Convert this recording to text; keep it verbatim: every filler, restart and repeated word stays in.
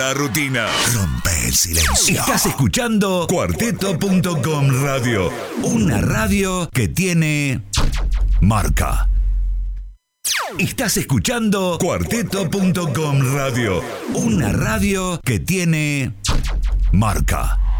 La rutina. Rompe el silencio. Estás escuchando cuarteto punto com Radio. Una radio que tiene marca. Estás escuchando cuarteto punto com Radio. Una radio que tiene marca.